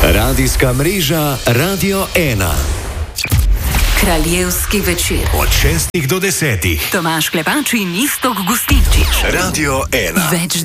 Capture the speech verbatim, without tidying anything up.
Radijska mreža Radio ena. Kraljevski večer. Od šestih do desetih. Tomaž Klepač in Iztok Gustinčič. Radio ena. Več